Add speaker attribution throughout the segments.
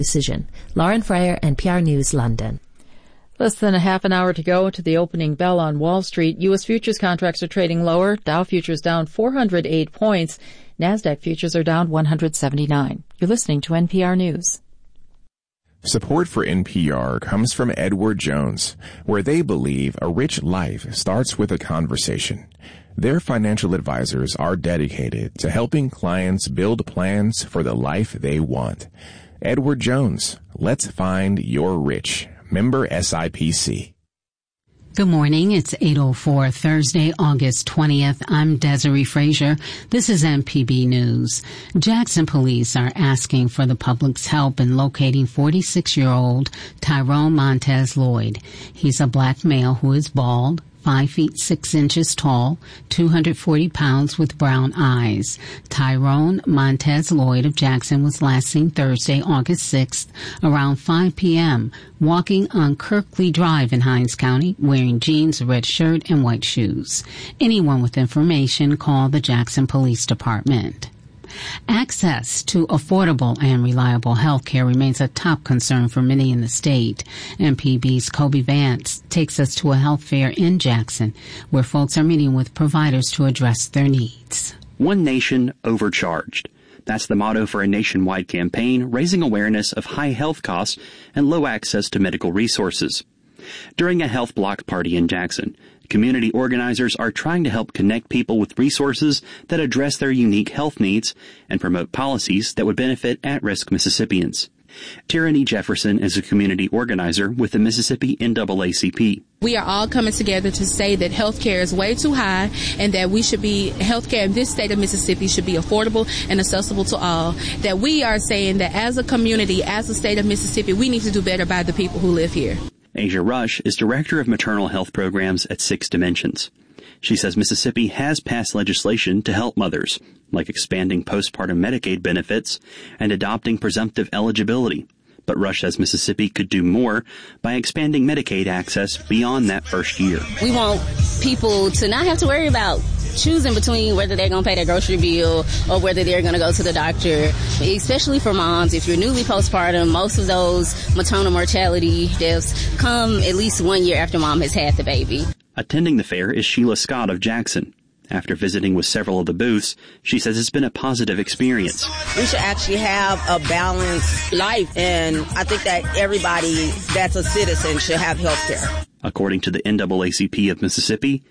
Speaker 1: decision. Lauren Freyer, NPR News, London.
Speaker 2: Less than a half an hour to go to the opening bell on Wall Street. U.S. futures contracts are trading lower. Dow futures down 408 points. NASDAQ futures are down 179. You're listening to NPR News.
Speaker 3: Support for NPR comes from Edward Jones, where they believe a rich life starts with a conversation. Their financial advisors are dedicated to helping clients build plans for the life they want. Edward Jones, let's find your rich. Member SIPC.
Speaker 4: Good morning. It's 8:04, Thursday, August 20th. I'm Desiree Frazier. This is MPB News. Jackson police are asking for the public's help in locating 46-year-old Tyrone Montez Lloyd. He's a black male who is bald, 5 feet 6 inches tall, 240 pounds with brown eyes. Tyrone Montez Lloyd of Jackson was last seen Thursday, August 6th, around 5 p.m., walking on Kirkley Drive in Hinds County, wearing jeans, a red shirt, and white shoes. Anyone with information, call the Jackson Police Department. Access to affordable and reliable health care remains a top concern for many in the state. MPB's Kobe Vance takes us to a health fair in Jackson, where folks are meeting with providers to address their needs.
Speaker 5: One nation overcharged. That's the motto for a nationwide campaign raising awareness of high health costs and low access to medical resources. During a health block party in Jackson, community organizers are trying to help connect people with resources that address their unique health needs and promote policies that would benefit at-risk Mississippians. Tyranny Jefferson is a community organizer with the Mississippi NAACP.
Speaker 6: We are all coming together to say that health care is way too high and that health care in this state of Mississippi should be affordable and accessible to all. That we are saying that as a community, as a state of Mississippi, we need to do better by the people who live here.
Speaker 5: Asia Rush is director of maternal health programs at Six Dimensions. She says Mississippi has passed legislation to help mothers, like expanding postpartum Medicaid benefits and adopting presumptive eligibility. But Rush says Mississippi could do more by expanding Medicaid access beyond that first year.
Speaker 7: We want people to not have to worry about choosing between whether they're going to pay their grocery bill or whether they're going to go to the doctor, especially for moms. If you're newly postpartum, most of those maternal mortality deaths come at least 1 year after mom has had the baby.
Speaker 5: Attending the fair is Sheila Scott of Jackson. After visiting with several of the booths, she says it's been a positive experience.
Speaker 8: We should actually have a balanced life, and I think that everybody that's a citizen should have health care.
Speaker 5: According to the NAACP of Mississippi,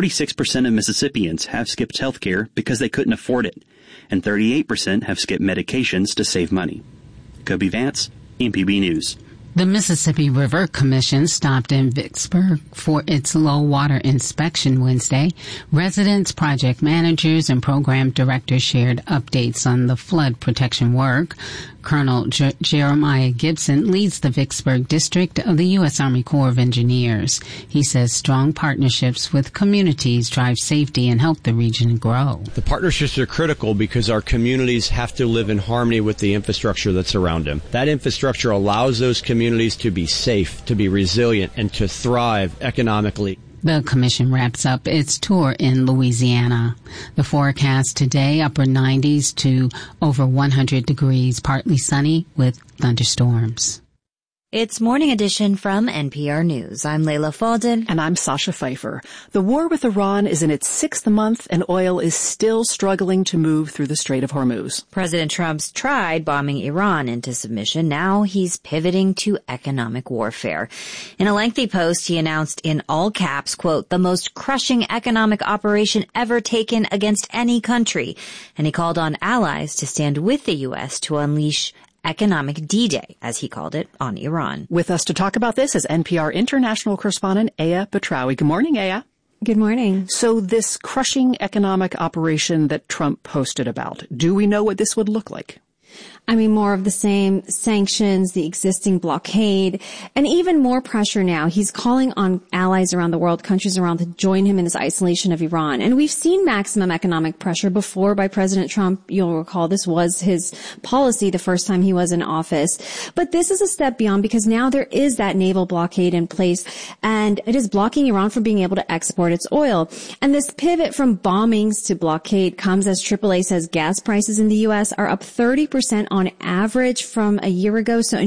Speaker 5: 46% of Mississippians have skipped health care because they couldn't afford it, and 38% have skipped medications to save money. Kobe Vance, MPB News.
Speaker 4: The Mississippi River Commission stopped in Vicksburg for its low water inspection Wednesday. Residents, project managers, and program directors shared updates on the flood protection work. Colonel Jeremiah Gibson leads the Vicksburg district of the U.S. Army Corps of Engineers. He says strong partnerships with communities drive safety and help the region grow.
Speaker 9: The partnerships are critical because our communities have to live in harmony with the infrastructure that's around them. That infrastructure allows those communities to be safe, to be resilient, and to thrive economically.
Speaker 4: The commission wraps up its tour in Louisiana. The forecast today, upper 90s to over 100 degrees, partly sunny with thunderstorms.
Speaker 10: It's Morning Edition from NPR News. I'm Layla Faldin.
Speaker 11: And I'm Sasha Pfeiffer. The war with Iran is in its 6th month, and oil is still struggling to move through the Strait of Hormuz.
Speaker 10: President Trump's tried bombing Iran into submission. Now he's pivoting to economic warfare. In a lengthy post, he announced in all caps, quote, the most crushing economic operation ever taken against any country. And he called on allies to stand with the U.S. to unleash economic D-Day, as he called it, on Iran.
Speaker 11: With us to talk about this is NPR international correspondent Aya Batrawi. Good morning, Aya.
Speaker 12: Good morning.
Speaker 11: So this crushing economic operation that Trump posted about, do we know what this would look like?
Speaker 12: I mean, more of the same sanctions, the existing blockade, and even more pressure now. He's calling on allies around the world, countries around, to join him in this isolation of Iran. And we've seen maximum economic pressure before by President Trump. You'll recall this was his policy the first time he was in office. But this is a step beyond because now there is that naval blockade in place, and it is blocking Iran from being able to export its oil. And this pivot from bombings to blockade comes as AAA says gas prices in the U.S. are up 30% on average from a year ago. So